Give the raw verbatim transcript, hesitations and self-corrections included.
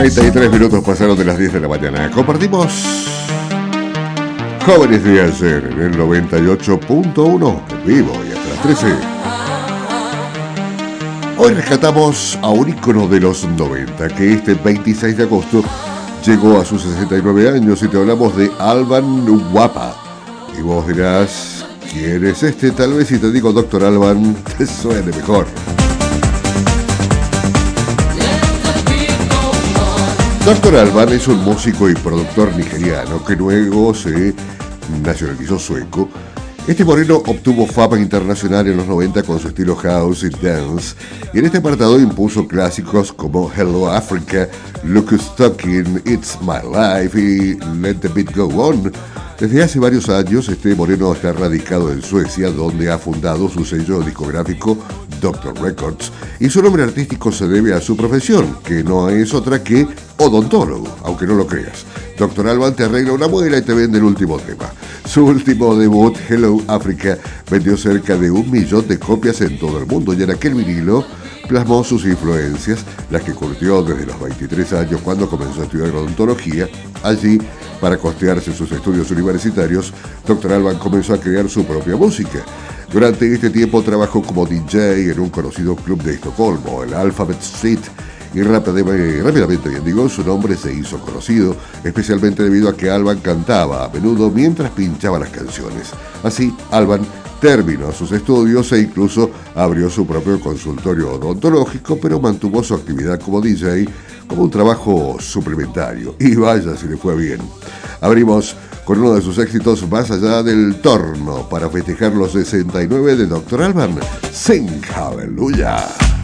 treinta y tres minutos pasaron de las diez de la mañana. Compartimos Jóvenes de Ayer en el noventa y ocho punto uno en vivo y hasta las trece. Hoy rescatamos a un ícono de los noventa que este veintiséis de agosto llegó a sus sesenta y nueve años y te hablamos de Alban Wapa. Y vos dirás, ¿quién es este? Tal vez si te digo doctor Alban te suene mejor. doctor Alban es un músico y productor nigeriano que luego se nacionalizó sueco. Este moreno obtuvo fama internacional en los noventa con su estilo house y dance, y en este apartado impuso clásicos como Hello Africa, Look Who's Talking, It's My Life y Let the Beat Go On. Desde hace varios años, este moreno está radicado en Suecia, donde ha fundado su sello discográfico doctor Records, y su nombre artístico se debe a su profesión, que no es otra que odontólogo, aunque no lo creas. doctor Alban te arregla una muela y te vende el último tema. Su último debut, Hello Africa, vendió cerca de un millón de copias en todo el mundo, y en aquel vinilo plasmó sus influencias, las que curtió desde los veintitrés años cuando comenzó a estudiar odontología. Allí, para costearse sus estudios universitarios, doctor Alban comenzó a crear su propia música. Durante este tiempo trabajó como D J en un conocido club de Estocolmo, el Alphabet Street, y rápidamente, rápidamente bien digo, su nombre se hizo conocido, especialmente debido a que Alban cantaba a menudo mientras pinchaba las canciones. Así, Alban terminó sus estudios e incluso abrió su propio consultorio odontológico, pero mantuvo su actividad como D J como un trabajo suplementario. Y vaya si le fue bien. Abrimos con uno de sus éxitos, Más allá del torno, para festejar los sesenta y nueve de doctor Alban. Sing Hallelujah.